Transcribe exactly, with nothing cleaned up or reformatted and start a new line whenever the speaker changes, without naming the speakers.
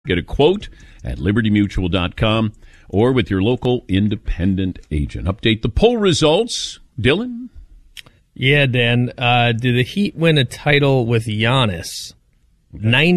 Get a quote at liberty mutual dot com or with your local independent agent. Update the poll results. Dylan?
Yeah, Dan. Uh, did the Heat win a title with Giannis? ninety